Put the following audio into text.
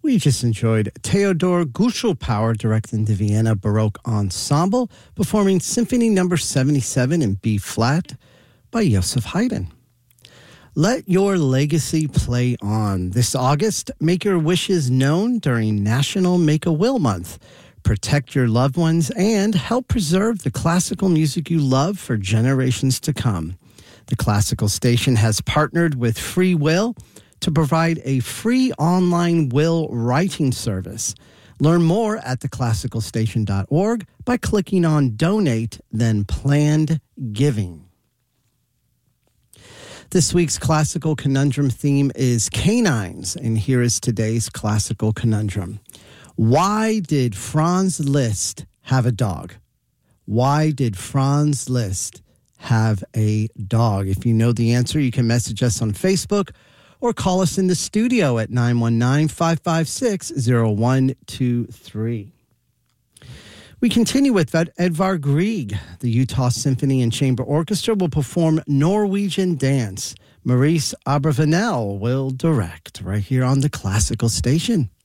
We just enjoyed Theodor Guschelpower directing the Vienna Baroque Ensemble performing Symphony No. 77 in B-flat by Joseph Haydn. Let your legacy play on. This August, make your wishes known during National Make-A-Will Month. Protect your loved ones and help preserve the classical music you love for generations to come. The Classical Station has partnered with Free Will to provide a free online will writing service. Learn more at theclassicalstation.org by clicking on Donate, then Planned Giving. This week's Classical Conundrum theme is canines, and here is today's Classical Conundrum. Why did Franz Liszt have a dog? Why did Franz Liszt have a dog? If you know the answer, you can message us on Facebook or call us in the studio at 919-556-0123. We continue with Edvard Grieg. The Utah Symphony and Chamber Orchestra will perform Norwegian Dance. Maurice Abravanel will direct right here on the Classical Station.